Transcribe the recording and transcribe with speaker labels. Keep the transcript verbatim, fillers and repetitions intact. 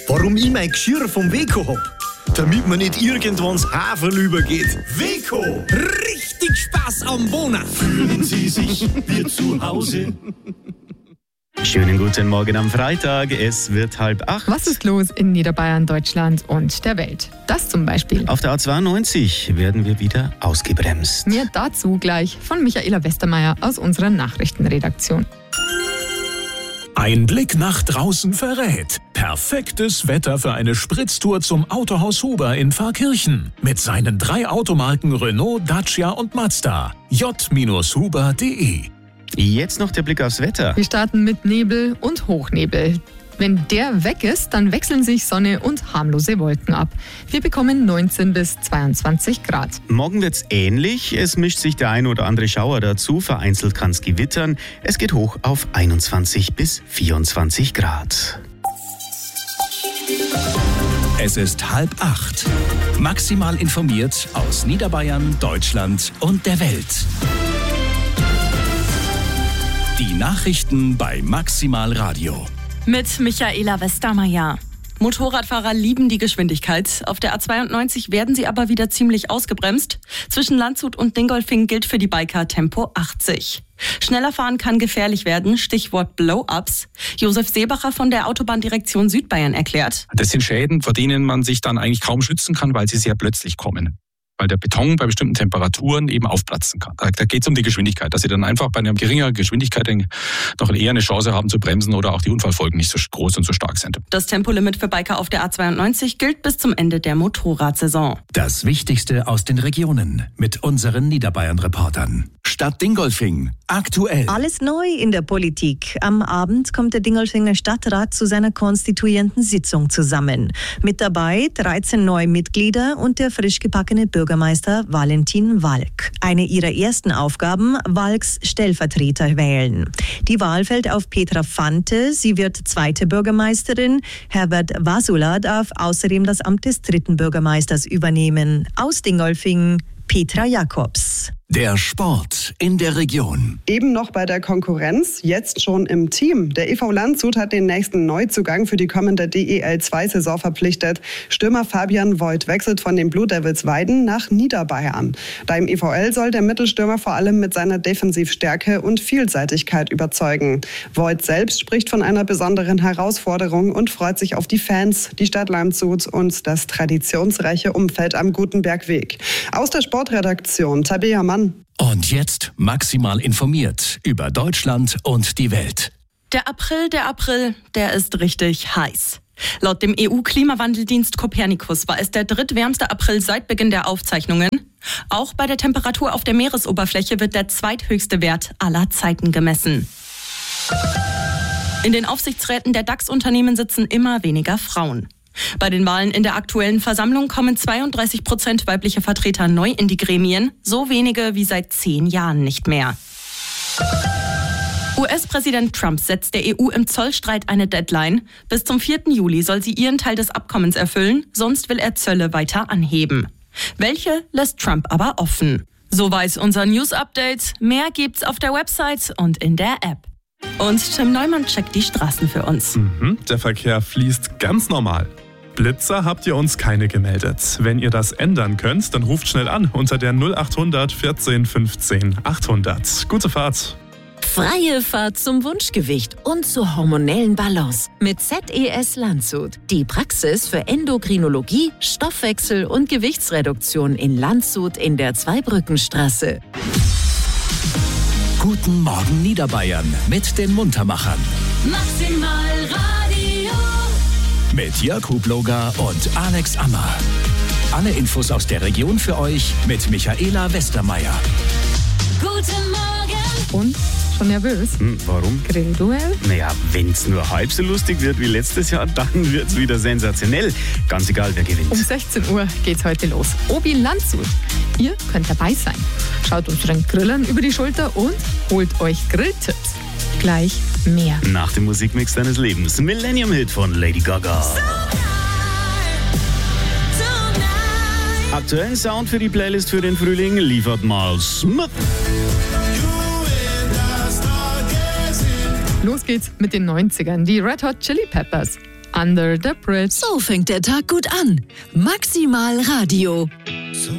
Speaker 1: Warum ich mein Geschirr vom Weco hab? Damit man nicht irgendwann ins Hafen übergeht. Weco! Richtig Spaß am Wohnen! Fühlen Sie sich wie zu Hause?
Speaker 2: Schönen guten Morgen am Freitag. Es wird halb acht.
Speaker 3: Was ist los in Niederbayern, Deutschland und der Welt? Das zum Beispiel.
Speaker 2: Auf der A zweiundneunzig werden wir wieder ausgebremst.
Speaker 3: Mehr dazu gleich von Michaela Westermeier aus unserer Nachrichtenredaktion.
Speaker 4: Ein Blick nach draußen verrät. Perfektes Wetter für eine Spritztour zum Autohaus Huber in Pfarrkirchen. Mit seinen drei Automarken Renault, Dacia und Mazda. j huber punkt de.
Speaker 2: Jetzt noch der Blick aufs Wetter.
Speaker 3: Wir starten mit Nebel und Hochnebel. Wenn der weg ist, dann wechseln sich Sonne und harmlose Wolken ab. Wir bekommen neunzehn bis zweiundzwanzig Grad.
Speaker 2: Morgen wird's ähnlich. Es mischt sich der ein oder andere Schauer dazu. Vereinzelt kann's gewittern. Es geht hoch auf einundzwanzig bis vierundzwanzig Grad.
Speaker 4: Es ist halb acht. Maximal informiert aus Niederbayern, Deutschland und der Welt. Die Nachrichten bei Maximal Radio.
Speaker 5: Mit Michaela Westermeier. Motorradfahrer lieben die Geschwindigkeit. Auf der A zweiundneunzig werden sie aber wieder ziemlich ausgebremst. Zwischen Landshut und Dingolfing gilt für die Biker Tempo achtzig. Schneller fahren kann gefährlich werden, Stichwort Blow-ups. Josef Seebacher von der Autobahndirektion Südbayern erklärt:
Speaker 6: Das sind Schäden, vor denen man sich dann eigentlich kaum schützen kann, weil sie sehr plötzlich kommen. Weil der Beton bei bestimmten Temperaturen eben aufplatzen kann. Da, da geht es um die Geschwindigkeit, dass sie dann einfach bei einer geringeren Geschwindigkeit noch eher eine Chance haben zu bremsen oder auch die Unfallfolgen nicht so groß und so stark sind.
Speaker 5: Das Tempolimit für Biker auf der A zweiundneunzig gilt bis zum Ende der Motorradsaison.
Speaker 4: Das Wichtigste aus den Regionen mit unseren Niederbayern-Reportern. Stadt Dingolfing. Aktuell.
Speaker 7: Alles neu in der Politik. Am Abend kommt der Dingolfinger Stadtrat zu seiner konstituierenden Sitzung zusammen. Mit dabei dreizehn neue Mitglieder und der frisch gebackene Bürgermeister Valentin Walk. Eine ihrer ersten Aufgaben, Walks Stellvertreter wählen. Die Wahl fällt auf Petra Fante. Sie wird zweite Bürgermeisterin. Herbert Vasula darf außerdem das Amt des dritten Bürgermeisters übernehmen. Aus Dingolfing, Petra Jakobs.
Speaker 4: Der Sport in der Region.
Speaker 8: Eben noch bei der Konkurrenz, jetzt schon im Team. Der E V Landshut hat den nächsten Neuzugang für die kommende D E L zwei Saison verpflichtet. Stürmer Fabian Voigt wechselt von den Blue Devils Weiden nach Niederbayern. Da im E V L soll der Mittelstürmer vor allem mit seiner Defensivstärke und Vielseitigkeit überzeugen. Voigt selbst spricht von einer besonderen Herausforderung und freut sich auf die Fans, die Stadt Landshut und das traditionsreiche Umfeld am Gutenbergweg. Aus der Sportredaktion Tabea Mann.
Speaker 4: Und jetzt maximal informiert über Deutschland und die Welt.
Speaker 5: Der April, der April, der ist richtig heiß. Laut dem E U-Klimawandeldienst Copernicus war es der drittwärmste April seit Beginn der Aufzeichnungen. Auch bei der Temperatur auf der Meeresoberfläche wird der zweithöchste Wert aller Zeiten gemessen. In den Aufsichtsräten der DAX-Unternehmen sitzen immer weniger Frauen. Bei den Wahlen in der aktuellen Versammlung kommen zweiunddreißig Prozent weibliche Vertreter neu in die Gremien, so wenige wie seit zehn Jahren nicht mehr. U S-Präsident Trump setzt der E U im Zollstreit eine Deadline. Bis zum vierten Juli soll sie ihren Teil des Abkommens erfüllen, sonst will er Zölle weiter anheben. Welche lässt Trump aber offen? So weiß unser News-Update. Mehr gibt's auf der Website und in der App. Und Tim Neumann checkt die Straßen für uns.
Speaker 9: Mhm, der Verkehr fließt ganz normal. Blitzer habt ihr uns keine gemeldet. Wenn ihr das ändern könnt, dann ruft schnell an unter der null achthundert vierzehn fünfzehn achthundert. Gute Fahrt.
Speaker 10: Freie Fahrt zum Wunschgewicht und zur hormonellen Balance mit Z E S Landshut. Die Praxis für Endokrinologie, Stoffwechsel und Gewichtsreduktion in Landshut in der Zweibrückenstraße.
Speaker 4: Guten Morgen Niederbayern mit den Muntermachern.
Speaker 11: Maximal Radio.
Speaker 4: Mit Jörg Hubloger und Alex Ammer. Alle Infos aus der Region für euch mit Michaela Westermeier.
Speaker 11: Guten Morgen.
Speaker 3: Und? Schon nervös?
Speaker 2: Hm, warum?
Speaker 3: Grillduell?
Speaker 2: Naja, wenn's nur halb so lustig wird wie letztes Jahr, dann wird's wieder sensationell. Ganz egal, wer gewinnt.
Speaker 3: Um sechzehn Uhr geht's heute los. Obi Landshut. Ihr könnt dabei sein. Schaut unseren Grillern über die Schulter und holt euch Grilltipps. Gleich mehr.
Speaker 2: Nach dem Musikmix deines Lebens. Millennium-Hit von Lady Gaga.
Speaker 11: So
Speaker 2: Aktuellen Sound für die Playlist für den Frühling liefert mal Smith.
Speaker 3: Los geht's mit den neunzigern. Die Red Hot Chili Peppers. Under the Bridge.
Speaker 12: So fängt der Tag gut an. Maximal Radio.